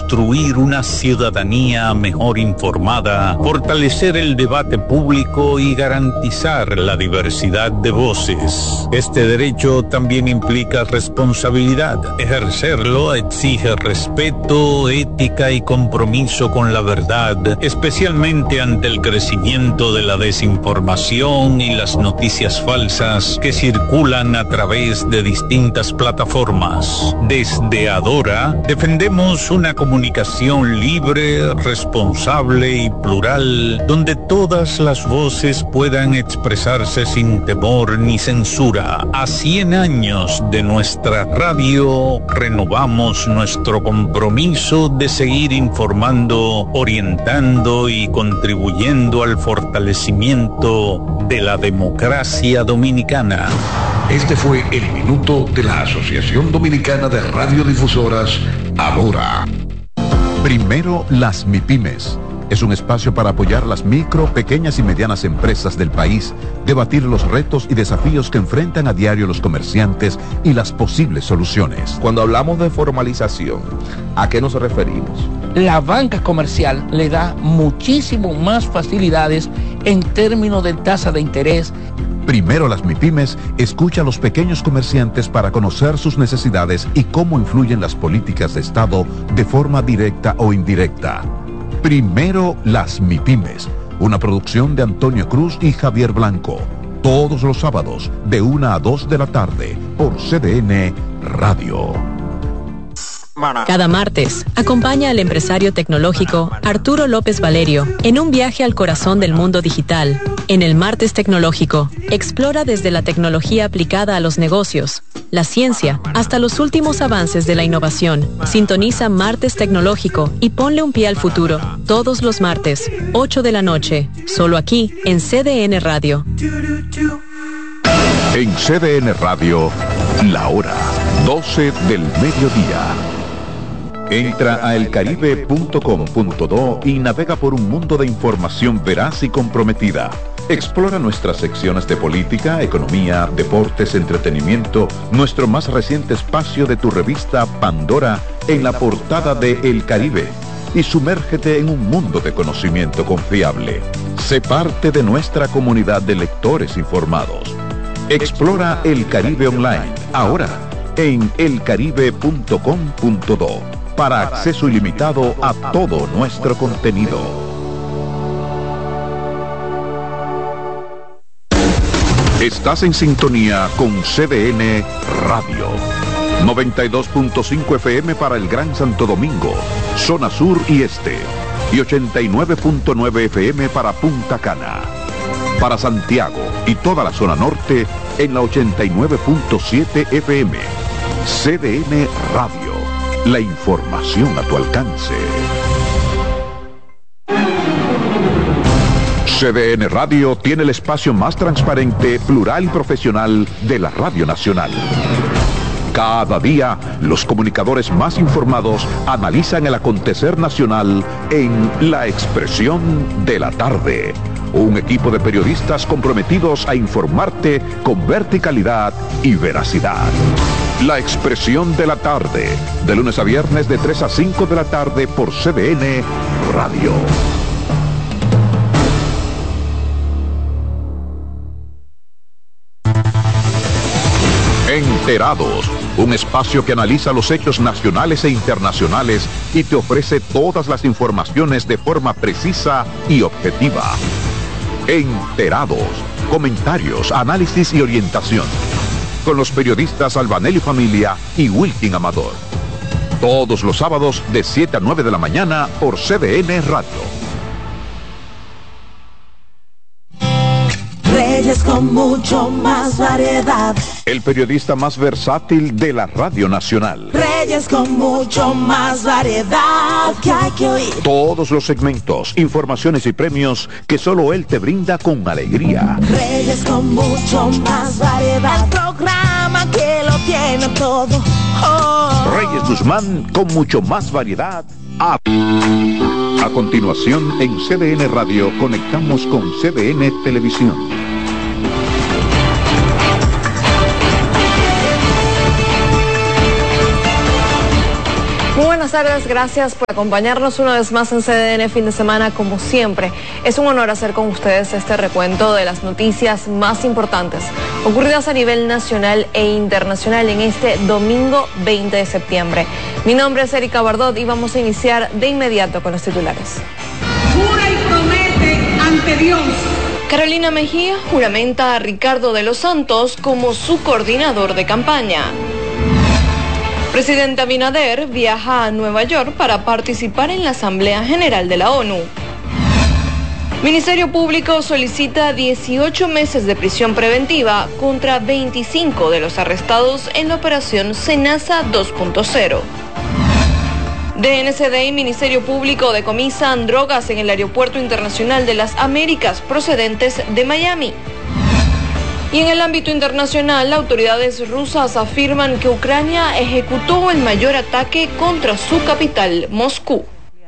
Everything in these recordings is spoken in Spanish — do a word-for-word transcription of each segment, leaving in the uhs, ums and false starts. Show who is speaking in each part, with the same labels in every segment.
Speaker 1: construir una ciudadanía mejor informada, fortalecer el debate público y garantizar la diversidad de voces. Este derecho también implica responsabilidad. Ejercerlo exige respeto, ética y compromiso con la verdad, especialmente ante el crecimiento de la desinformación y las noticias falsas que circulan a través de distintas plataformas. Desde Adora, defendemos una comunicación libre, responsable y plural, donde todas las voces puedan expresarse sin temor ni censura. A cien años de nuestra radio, renovamos nuestro compromiso de seguir informando, orientando y contribuyendo al fortalecimiento de la democracia dominicana.
Speaker 2: Este fue el minuto de la Asociación Dominicana de Radiodifusoras, Adora.
Speaker 3: Primero las MIPYMES. Es un espacio para apoyar las micro, pequeñas y medianas empresas del país, debatir los retos y desafíos que enfrentan a diario los comerciantes y las posibles soluciones.
Speaker 4: Cuando hablamos de formalización, ¿a qué nos referimos?
Speaker 5: La banca comercial le da muchísimo más facilidades en términos de tasa de interés.
Speaker 3: Primero las MIPYMES escucha a los pequeños comerciantes para conocer sus necesidades y cómo influyen las políticas de Estado de forma directa o indirecta. Primero las MIPYMES, una producción de Antonio Cruz y Javier Blanco. Todos los sábados de una a dos de la tarde por C D N Radio.
Speaker 6: Cada martes, acompaña al empresario tecnológico Arturo López Valerio en un viaje al corazón del mundo digital. En el Martes Tecnológico, explora desde la tecnología aplicada a los negocios, la ciencia, hasta los últimos avances de la innovación. Sintoniza Martes Tecnológico y ponle un pie al futuro. Todos los martes, ocho de la noche, solo aquí en C D N Radio.
Speaker 3: En C D N Radio, la hora doce del mediodía. Entra a el caribe punto com punto do y navega por un mundo de información veraz y comprometida. Explora nuestras secciones de política, economía, deportes, entretenimiento, nuestro más reciente espacio de tu revista Pandora en la portada de El Caribe y sumérgete en un mundo de conocimiento confiable. Sé parte de nuestra comunidad de lectores informados. Explora El Caribe Online, ahora en el caribe punto com punto do, para acceso ilimitado a todo nuestro contenido. Estás en sintonía con C D N Radio. noventa y dos punto cinco F M para el Gran Santo Domingo, zona sur y este. Y ochenta y nueve punto nueve F M para Punta Cana. Para Santiago y toda la zona norte en la ochenta y nueve punto siete F M. C D N Radio. La información a tu alcance. C D N Radio tiene el espacio más transparente, plural y profesional de la Radio Nacional. Cada día, los comunicadores más informados analizan el acontecer nacional en La Expresión de la Tarde. Un equipo de periodistas comprometidos a informarte con verticalidad y veracidad. La Expresión de la Tarde, de lunes a viernes de tres a cinco de la tarde por C D N Radio. Enterados, un espacio que analiza los hechos nacionales e internacionales y te ofrece todas las informaciones de forma precisa y objetiva. Enterados, comentarios, análisis y orientación. Con los periodistas Albanelli Familia y Wilkin Amador. Todos los sábados de siete a nueve de la mañana por C D N Radio.
Speaker 7: Reyes con mucho más variedad.
Speaker 3: El periodista más versátil de la Radio Nacional.
Speaker 7: Reyes con mucho más variedad que hay que oír.
Speaker 3: Todos los segmentos, informaciones y premios que solo él te brinda con alegría.
Speaker 7: Reyes con mucho más variedad. El programa que lo tiene todo. Oh.
Speaker 3: Reyes Guzmán con mucho más variedad. A, a continuación en C D N Radio conectamos con C D N Televisión.
Speaker 8: Muy buenas buenas tardes, gracias por acompañarnos una vez más en C D N Fin de Semana. Como siempre, es un honor hacer con ustedes este recuento de las noticias más importantes ocurridas a nivel nacional e internacional en este domingo veinte de septiembre. Mi nombre es Erika Bardot y vamos a iniciar de inmediato con los titulares.
Speaker 9: Jura y promete ante Dios.
Speaker 8: Carolina Mejía juramenta a Ricardo de los Santos como su coordinador de campaña. Presidente Abinader viaja a Nueva York para participar en la Asamblea General de la ONU. Ministerio Público solicita dieciocho meses de prisión preventiva contra veinticinco de los arrestados en la operación Senasa dos punto cero. D N C D y Ministerio Público decomisan drogas en el Aeropuerto Internacional de las Américas procedentes de Miami. Y en el ámbito internacional, autoridades rusas afirman que Ucrania ejecutó el mayor ataque contra su capital, Moscú.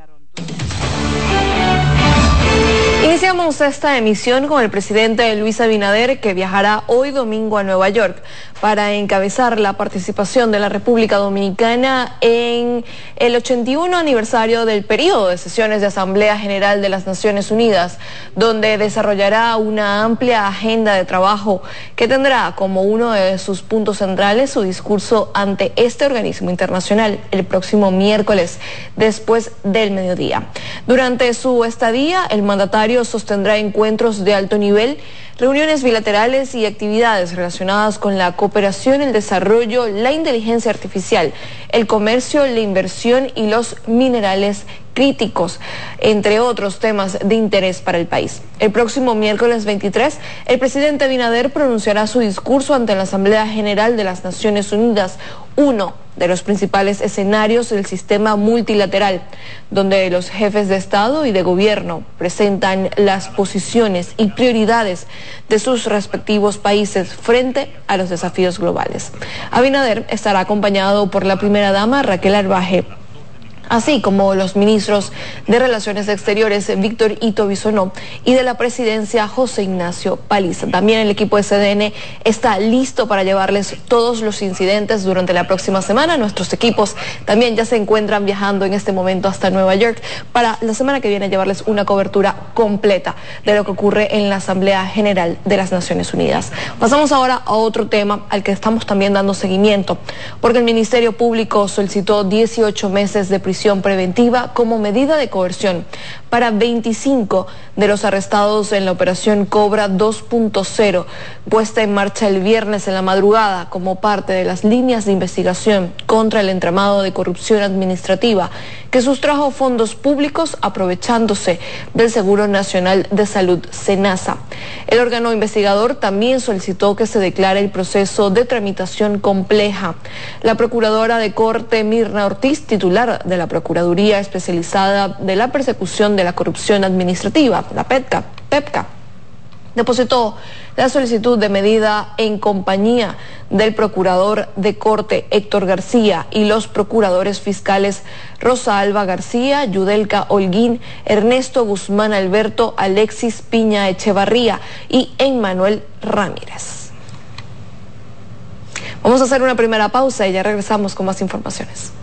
Speaker 8: Iniciamos esta emisión con el presidente Luis Abinader, que viajará hoy domingo a Nueva York para encabezar la participación de la República Dominicana en el ochenta y uno aniversario del periodo de sesiones de Asamblea General de las Naciones Unidas, donde desarrollará una amplia agenda de trabajo que tendrá como uno de sus puntos centrales su discurso ante este organismo internacional el próximo miércoles después del mediodía. Durante su estadía, el mandatario sostendrá encuentros de alto nivel, reuniones bilaterales y actividades relacionadas con la cooperación, el desarrollo, la inteligencia artificial, el comercio, la inversión y los minerales críticos, entre otros temas de interés para el país. El próximo miércoles veintitrés, el presidente Abinader pronunciará su discurso ante la Asamblea General de las Naciones Unidas, uno de los principales escenarios del sistema multilateral, donde los jefes de Estado y de Gobierno presentan las posiciones y prioridades de sus respectivos países frente a los desafíos globales. Abinader estará acompañado por la primera dama Raquel Arbaje, así como los ministros de Relaciones Exteriores Víctor Ito Bisonó y de la Presidencia José Ignacio Paliza. También el equipo de C D N está listo para llevarles todos los incidentes durante la próxima semana. Nuestros equipos también ya se encuentran viajando en este momento hasta Nueva York para la semana que viene llevarles una cobertura completa de lo que ocurre en la Asamblea General de las Naciones Unidas. Pasamos ahora a otro tema al que estamos también dando seguimiento, porque el Ministerio Público solicitó dieciocho meses de prisión preventiva como medida de coerción para veinticinco de los arrestados en la operación Cobra dos punto cero, puesta en marcha el viernes en la madrugada como parte de las líneas de investigación contra el entramado de corrupción administrativa que sustrajo fondos públicos aprovechándose del Seguro Nacional de Salud, SENASA. El órgano investigador también solicitó que se declare el proceso de tramitación compleja. La procuradora de Corte, Mirna Ortiz, titular de la Procuraduría Especializada de la Persecución de la Corrupción Administrativa, la PEPCA, PEPCA, depositó la solicitud de medida en compañía del procurador de Corte Héctor García y los procuradores fiscales Rosa Alba García, Yudelka Holguín, Ernesto Guzmán Alberto, Alexis Piña Echevarría y Emmanuel Ramírez. Vamos a hacer una primera pausa y ya regresamos con más informaciones.